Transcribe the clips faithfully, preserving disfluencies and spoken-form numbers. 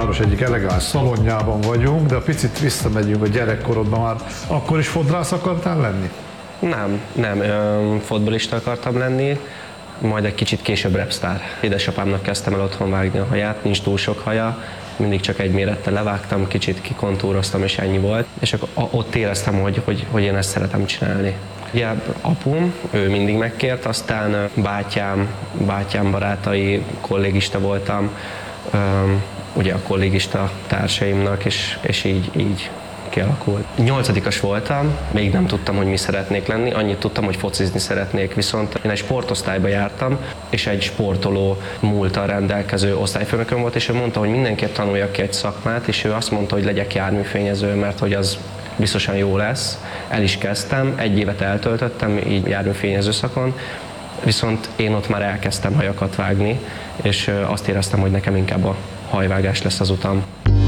város egyik elegáns szalonjában vagyunk, de a picit visszamegyünk a gyerekkorodban már. Akkor is fodrász akartál lenni? Nem, nem. Ö, fotbalista akartam lenni, majd egy kicsit később rapstar. Édesapámnak kezdtem el otthon vágni a haját, nincs túl sok haja, mindig csak egy mérettel levágtam, kicsit kikontúroztam, és ennyi volt. És akkor ott éreztem, hogy, hogy, hogy én ezt szeretem csinálni. Ugye apum, ő mindig megkért, aztán bátyám, bátyám barátai, kollégista voltam, ugye a kollégista társaimnak, és, és így, így kialakult. Nyolcadikas voltam, még nem tudtam, hogy mi szeretnék lenni, annyit tudtam, hogy focizni szeretnék, viszont én egy sportosztályba jártam, és egy sportoló múlttal rendelkező osztályfőnököm volt, és ő mondta, hogy mindenképp tanuljak ki egy szakmát, és ő azt mondta, hogy legyek járműfényező, mert hogy az biztosan jó lesz. El is kezdtem, egy évet eltöltöttem így járműfényező szakon, viszont én ott már elkezdtem hajakat vágni, és azt éreztem, hogy nekem inkább a hajvágás lesz az utam.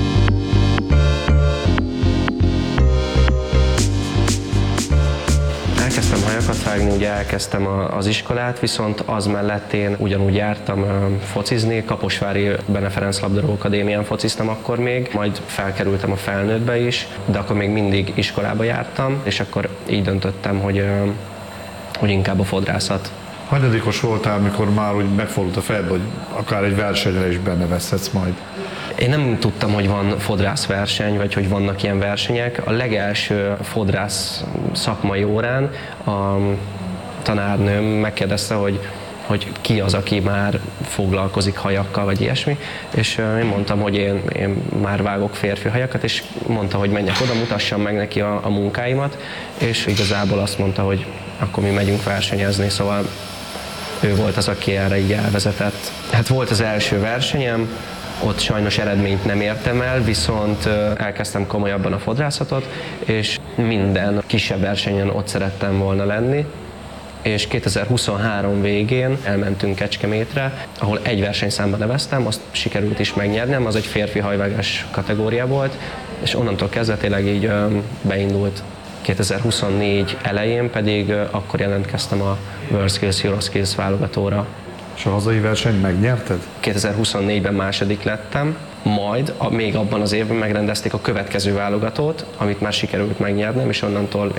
Elkezdtem hajakat vágni, ugye elkezdtem az iskolát, viszont az mellett én ugyanúgy jártam focizni, Kaposvári Bene Ferenc Labdarúgó Akadémián fociztam akkor még, majd felkerültem a felnőttbe is, de akkor még mindig iskolába jártam, és akkor így döntöttem, hogy, hogy inkább a fodrászat. Hanyadikos voltál, mikor már úgy megfordult a fejed, hogy akár egy versenyre is benne veszhetsz majd? Én nem tudtam, hogy van fodrászverseny, vagy hogy vannak ilyen versenyek. A legelső fodrász szakmai órán a tanárnőm megkérdezte, hogy, hogy ki az, aki már foglalkozik hajakkal, vagy ilyesmi, és én mondtam, hogy én, én már vágok férfi hajakat, és mondta, hogy menjek oda, mutassam meg neki a, a munkáimat, és igazából azt mondta, hogy akkor mi megyünk versenyezni, szóval ő volt az, aki erre így elvezetett. Hát volt az első versenyem, ott sajnos eredményt nem értem el, viszont elkezdtem komolyabban a fodrászatot, és minden kisebb versenyen ott szerettem volna lenni. És kétezer-huszonhárom végén elmentünk Kecskemétre, ahol egy versenyszámba neveztem, azt sikerült is megnyernem, az egy férfi hajvágás kategória volt, és onnantól kezdve tényleg így beindult. kétezer-huszonnégy elején pedig akkor jelentkeztem a WorldSkills, EuroSkills válogatóra. És a hazai versenyt megnyerted? kétezer-huszonnégyben második lettem, majd a, még abban az évben megrendezték a következő válogatót, amit már sikerült megnyernem, és onnantól